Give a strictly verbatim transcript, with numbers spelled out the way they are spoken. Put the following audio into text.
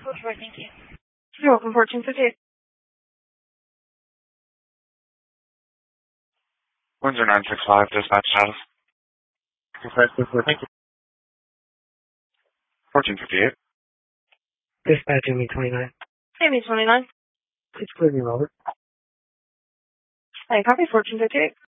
Sure, thank you. You're welcome, fourteen fifty-eight. Windsor nine six five, dispatch status. Dispatch fifty-four, thank you. fourteen fifty-eight. Dispatch M E twenty-nine. M E twenty-nine. Please clear me, Robert. Hey, copy fourteen fifty-eight.